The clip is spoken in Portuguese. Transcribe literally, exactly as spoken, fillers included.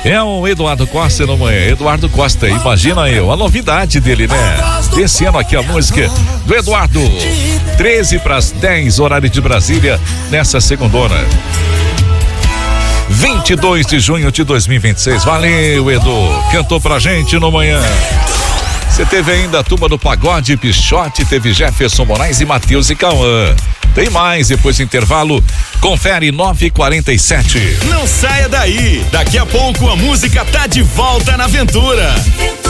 É o Eduardo Costa no manhã. Eduardo Costa, imagina eu, a novidade dele, né? Desse ano aqui a música do Eduardo. treze para as dez, horário de Brasília, nessa segundona. vinte e dois de junho de dois mil e vinte e seis. Valeu, Edu. Cantou pra gente no manhã. Você teve ainda a turma do Pagode Pichote, teve Jefferson Moraes e Matheus e Cauã. Tem mais, depois do intervalo, confere nove e quarenta e sete. Não saia daí, daqui a pouco a música tá de volta na Aventura.